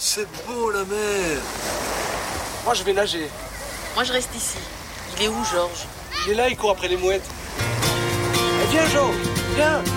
C'est beau la mer. Moi, je vais nager. Moi, je reste ici. Il est où, Georges? Il est là, il court après les mouettes. Eh, viens, Jo, viens.